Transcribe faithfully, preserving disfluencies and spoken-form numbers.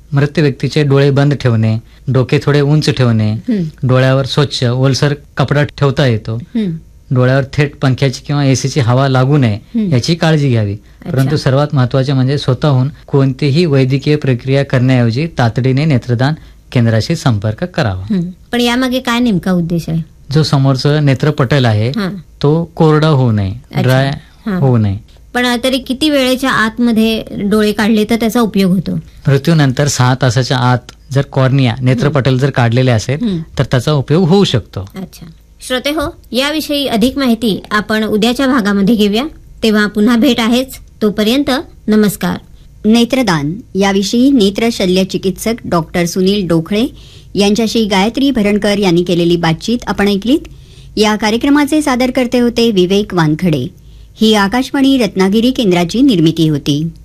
मृत व्यक्तीचे डोळे बंद ठेवणे, डोके थोडे उंच ठेवणे, डोळ्यावर स्वच्छ ओलसर कपडा ठेवता येतो, डोळ्यावर थेट पंख्याची किंवा एसीची हवा लागू नये याची काळजी घ्यावी. परंतु सर्वात महत्वाचे म्हणजे स्वतःहून कोणतीही वैद्यकीय प्रक्रिया करण्याऐवजी तातडीने नेत्रदान केंद्राशी संपर्क करावा. पण यामागे काय नेमका उद्देश आहे? जो समोरचं नेत्रपटल आहे तो कोरडा होऊ नये, ड्राय होऊ नये. पण तरी किती वेळेच्या आतमध्ये डोळे काढले तर त्याचा उपयोग होतो? मृत्यूनंतर सहा तासाच्या आत जर कॉर्निया नेत्रपटल जर काढलेले असेल तर त्याचा उपयोग होऊ शकतो. अच्छा श्रोते हो, याविषयी अधिक माहिती आपण उद्याच्या भागामध्ये घेऊया. तेव्हा पुन्हा भेट आहेच. तोपर्यंत नमस्कार. नेत्रदान याविषयी नेत्र शल्य चिकित्सक डॉक्टर सुनील डोखळे यांच्याशी गायत्री भरणकर यांनी केलेली बातचीत आपण ऐकलीत. या कार्यक्रमाचे सादरकर्ते होते विवेक वानखडे. ही आकाशवाणी रत्नागिरी केंद्राची निर्मिती होती.